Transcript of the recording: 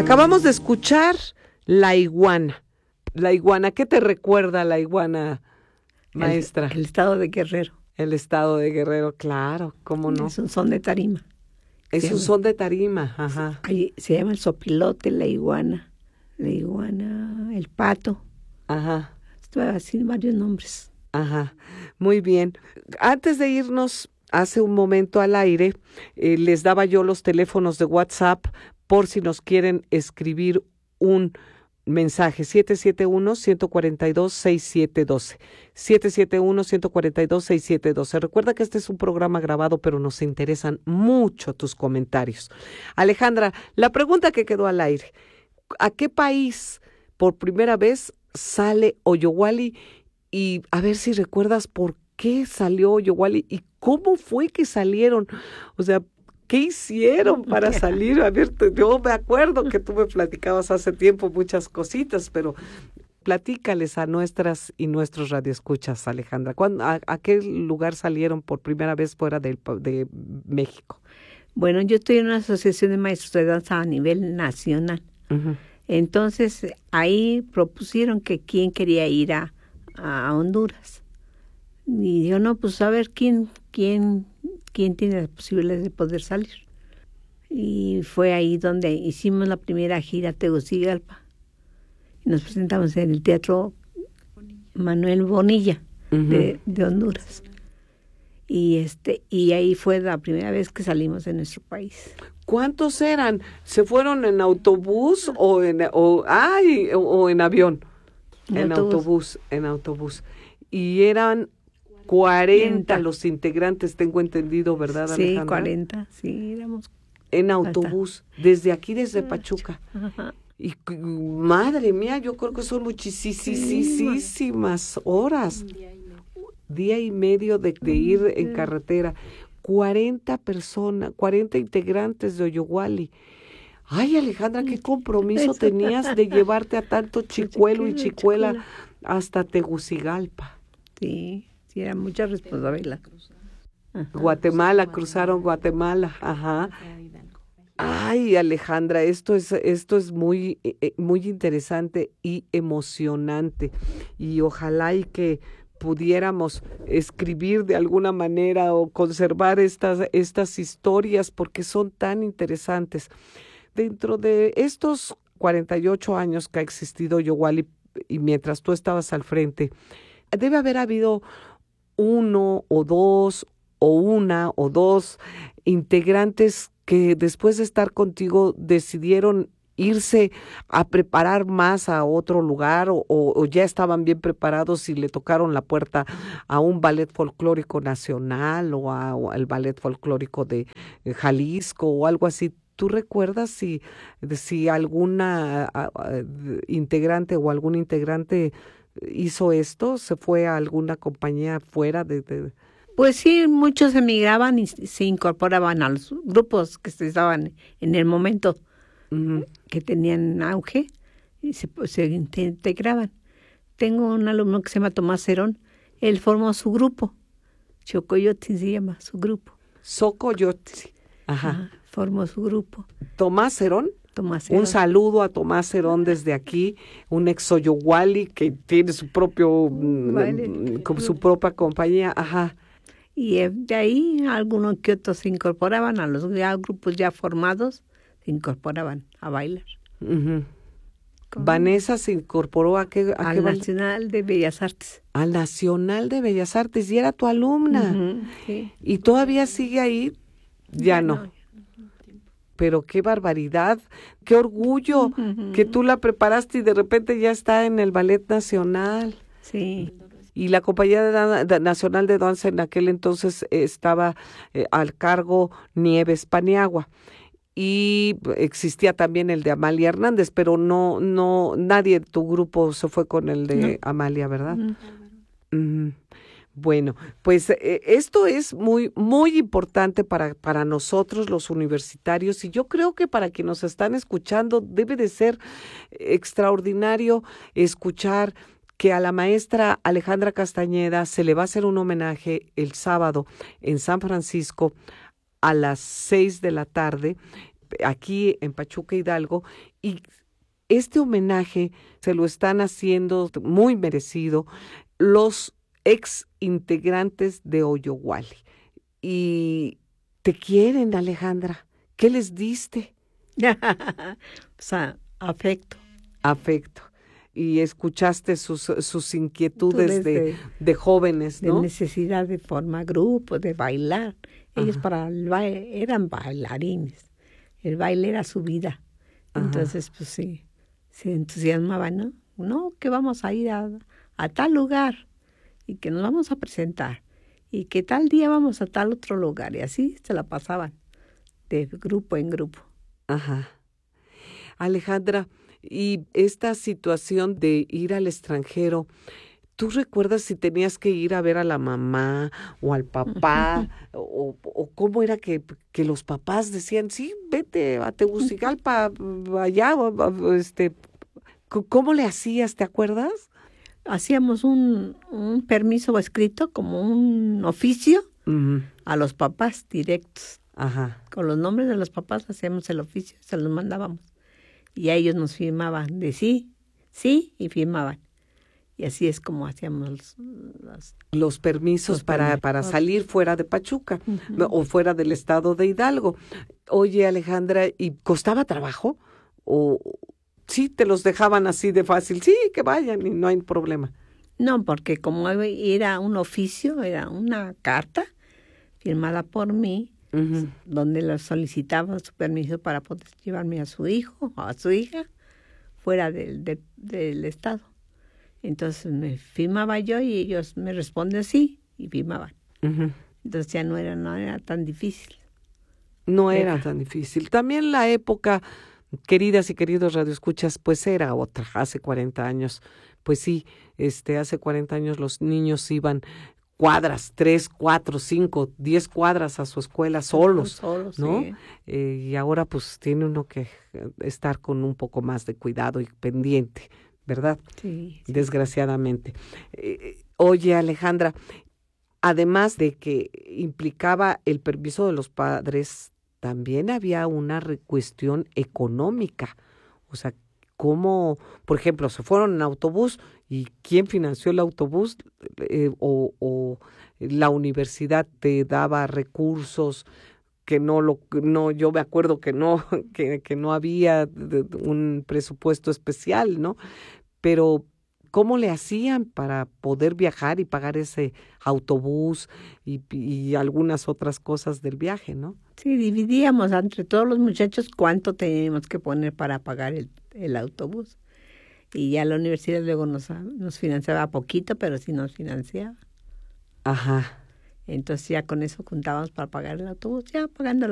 Acabamos de escuchar La Iguana. La iguana, ¿qué te recuerda la iguana, maestra? El estado de Guerrero. El estado de Guerrero, claro, ¿cómo no? Es un son de tarima. Es un son de tarima, ajá. Ahí se llama el sopilote, la iguana, el pato. Ajá. Así varios nombres. Ajá, muy bien. Antes de irnos hace un momento al aire, les daba yo los teléfonos de WhatsApp por si nos quieren escribir un mensaje. 771-142-6712. 771-142-6712. Recuerda que este es un programa grabado, pero nos interesan mucho tus comentarios. Alejandra, la pregunta que quedó al aire. ¿A qué país por primera vez sale Oyowali? Y a ver si recuerdas por qué salió Oyowali y cómo fue que salieron. O sea, ¿qué hicieron para salir? A ver, yo me acuerdo que tú me platicabas hace tiempo muchas cositas, pero platícales a nuestras y nuestros radioescuchas, Alejandra. ¿A qué lugar salieron por primera vez fuera de México? Bueno, yo estoy en una asociación de maestros de danza a nivel nacional. Uh-huh. Entonces, ahí propusieron que quién quería ir a Honduras. Y yo, no, pues a ver quién tiene las posibilidades de poder salir. Y fue ahí donde hicimos la primera gira a Tegucigalpa. Y nos presentamos en el Teatro Manuel Bonilla, uh-huh, de Honduras. Y ahí fue la primera vez que salimos de nuestro país. ¿Cuántos eran? ¿Se fueron en autobús o en avión? En autobús. Y eran 40 los integrantes, tengo entendido, ¿verdad, Alejandra? Sí, 40, sí, éramos. En autobús, desde Pachuca. Ajá. Y madre mía, yo creo que son muchísimas horas. Día y medio de ir en carretera. 40 integrantes de Oyowali. Ay, Alejandra, qué compromiso tenías de llevarte a tanto chicuelo y chicuela hasta Tegucigalpa. Sí, era mucha responsabilidad. Guatemala, cruzaron Guatemala, ajá. Ay, Alejandra, esto es muy interesante y emocionante. Y ojalá y que pudiéramos escribir de alguna manera o conservar estas historias porque son tan interesantes. Dentro de estos 48 años que ha existido Oyowali y mientras tú estabas al frente, debe haber habido uno o dos o una o dos integrantes que después de estar contigo decidieron irse a preparar más a otro lugar o ya estaban bien preparados y le tocaron la puerta a un ballet folclórico nacional o al ballet folclórico de Jalisco o algo así. ¿Tú recuerdas si alguna integrante o algún integrante hizo esto? ¿Se fue a alguna compañía fuera de...? Pues sí, muchos emigraban y se incorporaban a los grupos que estaban en el momento, uh-huh, que tenían auge y se integraban. Tengo un alumno que se llama Tomás Herón. Él formó su grupo. Chocoyotzi se llama su grupo. Socoyotzi. Ajá. Formó su grupo. ¿Tomás Herón? Un saludo a Tomás Herón desde aquí, un ex Oyowali que tiene su propia compañía. Ajá. Y de ahí algunos que otros se incorporaban a los grupos ya formados, se incorporaban a bailar. Uh-huh. Vanessa se incorporó a qué al Nacional de Bellas Artes. Al Nacional de Bellas Artes, y era tu alumna. Uh-huh, sí. ¿Y todavía sigue ahí? Ya no. Pero qué barbaridad, qué orgullo, uh-huh, que tú la preparaste y de repente ya está en el Ballet Nacional. Sí. Y la Compañía Nacional de Danza en aquel entonces estaba al cargo Nieves Paniagua. Y existía también el de Amalia Hernández, pero no nadie de tu grupo se fue con el de Amalia, ¿verdad? Uh-huh. Bueno, pues esto es muy, muy importante para nosotros los universitarios y yo creo que para quienes nos están escuchando debe de ser extraordinario escuchar que a la maestra Alejandra Castañeda se le va a hacer un homenaje el sábado en San Francisco a las 6 de la tarde aquí en Pachuca Hidalgo, y este homenaje se lo están haciendo muy merecido los ex integrantes de Oyoguali. Y te quieren, Alejandra. ¿Qué les diste? O sea, afecto. Afecto. Y escuchaste sus inquietudes de jóvenes, ¿no? De necesidad de formar grupos, de bailar. Ellos Ajá. para el baile eran bailarines. El baile era su vida. Entonces, pues sí, se entusiasmaban, ¿no? No, que vamos a ir a tal lugar y que nos vamos a presentar y que tal día vamos a tal otro lugar. Y así se la pasaban de grupo en grupo. Ajá. Alejandra, y esta situación de ir al extranjero, ¿tú recuerdas si tenías que ir a ver a la mamá o al papá? O cómo era que los papás decían, sí, vete a Tegucigalpa, allá, ¿cómo le hacías? ¿Te acuerdas? Hacíamos un permiso escrito, como un oficio, a los papás directos. Ajá. Con los nombres de los papás hacíamos el oficio, se los mandábamos. Y a ellos nos firmaban de sí, sí, y firmaban. Y así es como hacíamos los permisos para salir fuera de Pachuca o fuera del estado de Hidalgo. Oye, Alejandra, ¿y costaba trabajo? ¿O sí te los dejaban así de fácil? Sí, que vayan y no hay problema. No, porque como era un oficio, era una carta firmada por mí, donde le solicitaba su permiso para poder llevarme a su hijo o a su hija fuera del estado. Entonces me firmaba yo y ellos me responden sí y firmaban. Entonces ya no era tan difícil. No era tan difícil. También la época, queridas y queridos radioescuchas, pues era otra, hace 40 años. Pues sí, hace 40 años los niños iban cuadras, 3, 4, 5, 10 cuadras a su escuela solos, ¿no? Sí. Y ahora pues tiene uno que estar con un poco más de cuidado y pendiente, ¿verdad? Sí. Desgraciadamente. Oye, Alejandra, además de que implicaba el permiso de los padres, también había una cuestión económica. O sea, ¿cómo, por ejemplo, se fueron en autobús y quién financió el autobús? O la universidad te daba recursos que yo me acuerdo que no había un presupuesto especial, ¿no? Pero ¿cómo le hacían para poder viajar y pagar ese autobús y algunas otras cosas del viaje, ¿no? Sí, dividíamos entre todos los muchachos cuánto teníamos que poner para pagar el autobús. Y ya la universidad luego nos financiaba poquito, pero sí nos financiaba. Ajá. Entonces ya con eso juntábamos para pagar el autobús, ya pagando